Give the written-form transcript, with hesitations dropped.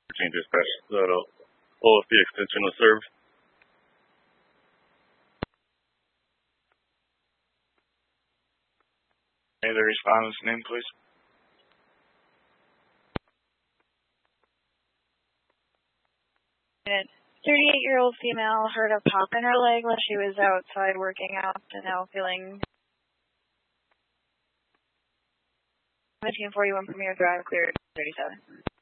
13 dispatch. The OFB extension was served. May the respondent's name, please. A 38-year-old female heard a pop in her leg while she was outside working out and now feeling 1741 Premier Drive, cleared 37.